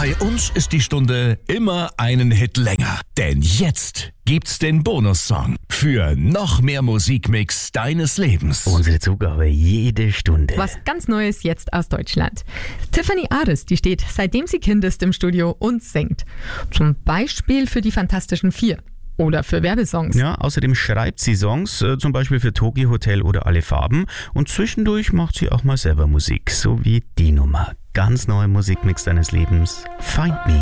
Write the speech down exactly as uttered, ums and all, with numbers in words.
Bei uns ist die Stunde immer einen Hit länger. Denn jetzt gibt's den Bonussong für noch mehr Musikmix deines Lebens. Unsere Zugabe jede Stunde. Was ganz Neues jetzt aus Deutschland. Tiffany Aris, die steht seitdem sie Kind ist im Studio und singt. Zum Beispiel für die Fantastischen Vier. Oder für Werbesongs. Ja, außerdem schreibt sie Songs, äh, zum Beispiel für Tokyo Hotel oder Alle Farben. Und zwischendurch macht sie auch mal selber Musik. So wie die Nummer. Ganz neue Musikmix deines Lebens. Find Me.